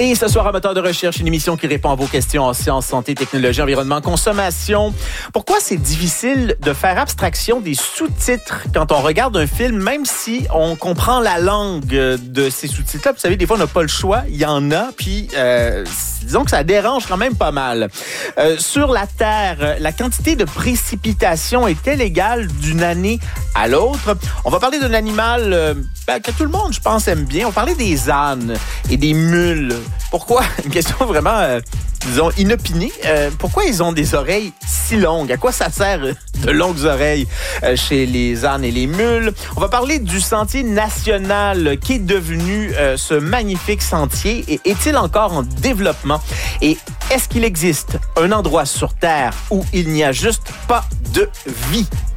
Et ce soir, à Moteur de recherche, une émission qui répond à vos questions en sciences, santé, technologie, environnement, consommation. Pourquoi c'est difficile de faire abstraction des sous-titres quand on regarde un film, même si on comprend la langue de ces sous-titres-là? Vous savez, des fois, on n'a pas le choix. Il y en a, puis disons que ça dérange quand même pas mal. Sur la Terre, la quantité de précipitations est-elle égale d'une année à l'autre? On va parler d'un animal que tout le monde, je pense, aime bien. On va parler des ânes et des mules. Pourquoi? Une question vraiment, disons, inopinée. Pourquoi ils ont des oreilles si longues? À quoi ça sert de longues oreilles chez les ânes et les mules? On va parler du sentier national qui est devenu ce magnifique sentier. Et est-il encore en développement? Et est-ce qu'il existe un endroit sur Terre où il n'y a juste pas de vie?